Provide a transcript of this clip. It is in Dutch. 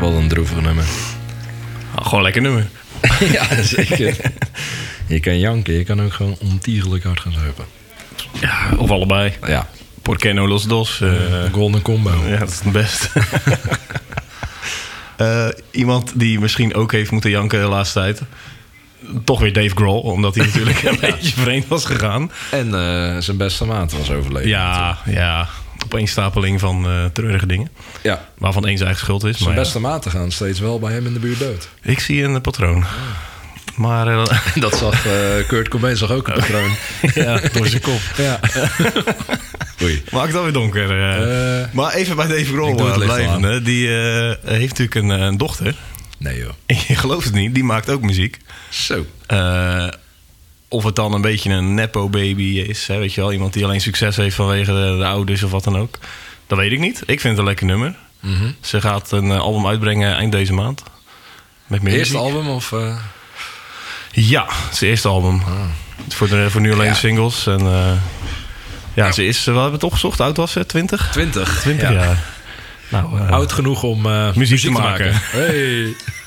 Wat een droevig nummer. Gewoon lekker nummer. Ja, zeker. Je kan janken, je kan ook gewoon ontiegelijk hard gaan zuipen. Ja, of allebei. Ja. Porceno Los Dos. Golden combo. Ja, dat is het beste. Iemand die misschien ook heeft moeten janken de laatste tijd. Toch weer Dave Grohl, omdat hij natuurlijk een beetje vreemd was gegaan. En zijn beste maat was overleden. Ja. Opeenstapeling van treurige dingen. Ja. Waarvan één zijn eigen schuld is. Zijn Maar beste maten gaan steeds wel bij hem in de buurt dood. ik zie een patroon. Maar Dat zag Kurt Cobain zag ook een patroon. ja, door zijn kop. Ja. Oei. Maakt dat weer donker. Maar even bij Dave Ik doe Grohl het licht blijven. aan. Hè. Die heeft natuurlijk een dochter. Nee joh. Je gelooft het niet, die maakt ook muziek. Zo. Of het dan een beetje een nepo-baby is. Hè, weet je wel, iemand die alleen succes heeft vanwege de ouders of wat dan ook. Dat weet ik niet. Ik vind het een lekker nummer. Mm-hmm. Ze gaat een album uitbrengen eind deze maand. Met meer Eerste muziek. album of... Ja, zijn eerste album. Voor nu alleen Ja. singles. En, ze is, we hebben het opgezocht. Hoe oud was ze? 20? 20. 20 Ja. jaar. Nou, Oud genoeg om muziek te maken. Hey.